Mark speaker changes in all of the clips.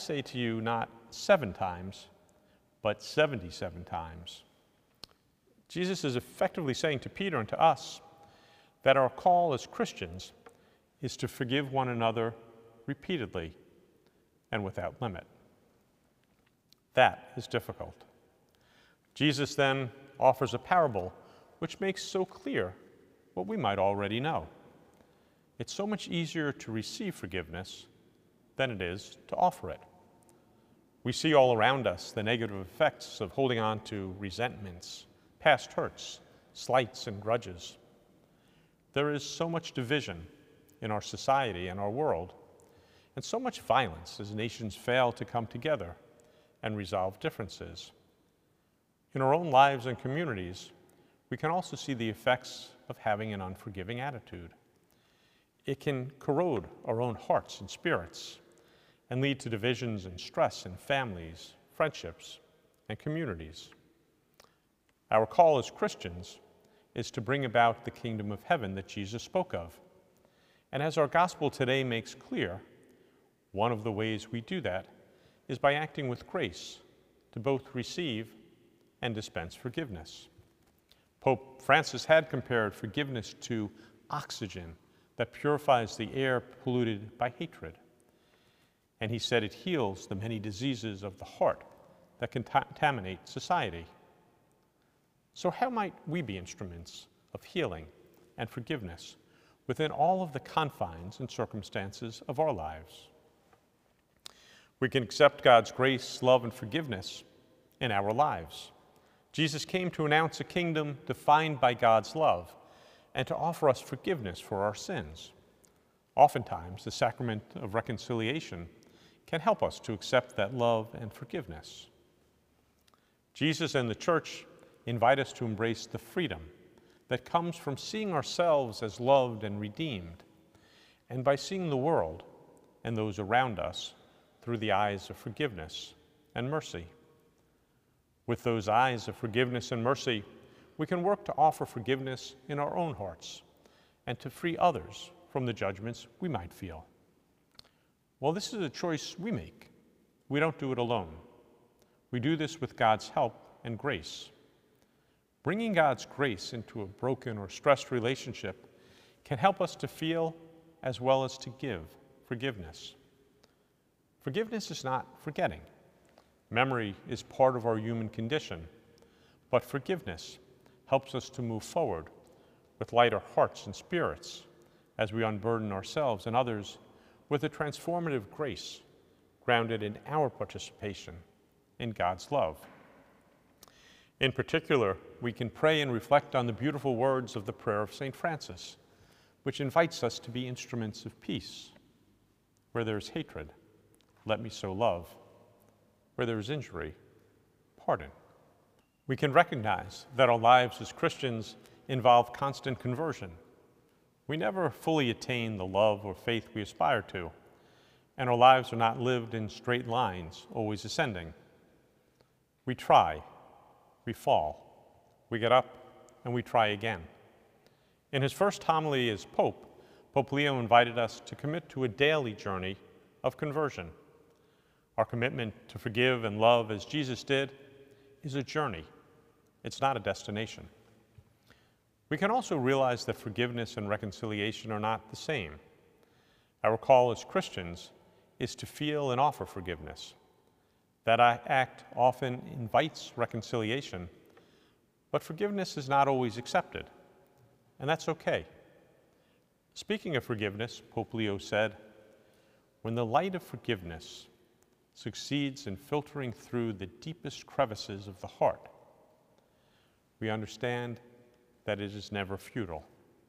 Speaker 1: say to you, not 7 times, but 77 times. Jesus is effectively saying to Peter and to us that our call as Christians is to forgive one another repeatedly and without limit. That is difficult. Jesus then offers a parable which makes so clear what we might already know. It's so much easier to receive forgiveness than it is to offer it. We see all around us the negative effects of holding on to resentments, past hurts, slights, and grudges. There is so much division in our society and our world, and so much violence as nations fail to come together and resolve differences. In our own lives and communities, we can also see the effects of having an unforgiving attitude. It can corrode our own hearts and spirits and lead to divisions and stress in families, friendships, and communities. Our call as Christians is to bring about the kingdom of heaven that Jesus spoke of. And as our gospel today makes clear, one of the ways we do that is by acting with grace to both receive and dispense forgiveness. Pope Francis had compared forgiveness to oxygen that purifies the air polluted by hatred. And he said it heals the many diseases of the heart that contaminate society. So how might we be instruments of healing and forgiveness within all of the confines and circumstances of our lives? We can accept God's grace, love, and forgiveness in our lives. Jesus came to announce a kingdom defined by God's love and to offer us forgiveness for our sins. Oftentimes, the sacrament of reconciliation can help us to accept that love and forgiveness. Jesus and the Church invite us to embrace the freedom that comes from seeing ourselves as loved and redeemed, and by seeing the world and those around us through the eyes of forgiveness and mercy. With those eyes of forgiveness and mercy, we can work to offer forgiveness in our own hearts and to free others from the judgments we might feel. Well, this is a choice we make. We don't do it alone. We do this with God's help and grace. Bringing God's grace into a broken or stressed relationship can help us to feel as well as to give forgiveness. Forgiveness is not forgetting. Memory is part of our human condition, but forgiveness helps us to move forward with lighter hearts and spirits as we unburden ourselves and others with a transformative grace grounded in our participation in God's love. In particular, we can pray and reflect on the beautiful words of the prayer of St. Francis, which invites us to be instruments of peace. Where there is hatred, let me sow love. Where there is injury, pardon. We can recognize that our lives as Christians involve constant conversion. We never fully attain the love or faith we aspire to, and our lives are not lived in straight lines, always ascending. We try, we fall, we get up, and we try again. In his first homily as Pope, Pope Leo invited us to commit to a daily journey of conversion. Our commitment to forgive and love as Jesus did is a journey. It's not a destination. We can also realize that forgiveness and reconciliation are not the same. Our call as Christians is to feel and offer forgiveness. That act often invites reconciliation, but forgiveness is not always accepted, and that's okay. Speaking of forgiveness, Pope Leo said, "When the light of forgiveness succeeds in filtering through the deepest crevices of the heart, we understand that it is never futile.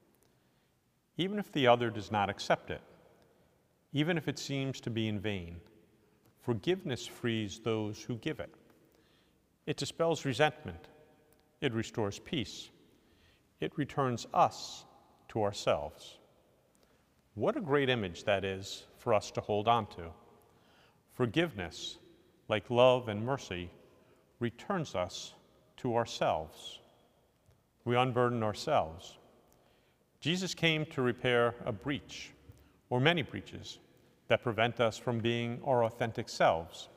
Speaker 1: Even if the other does not accept it, even if it seems to be in vain, forgiveness frees those who give it. It dispels resentment. It restores peace. It returns us to ourselves." What a great image that is for us to hold on to. Forgiveness, like love and mercy, returns us to ourselves. We unburden ourselves. Jesus came to repair a breach, or many breaches, that prevent us from being our authentic selves.